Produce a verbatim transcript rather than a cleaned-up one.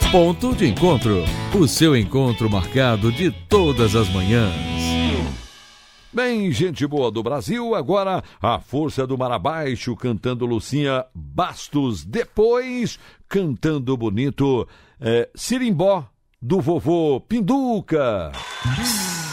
Ponto de Encontro, o seu encontro marcado de todas as manhãs. Bem, gente boa do Brasil, agora a Força do Mar Abaixo cantando Lucinha Bastos, depois cantando bonito é, Sirimbó do vovô Pinduca.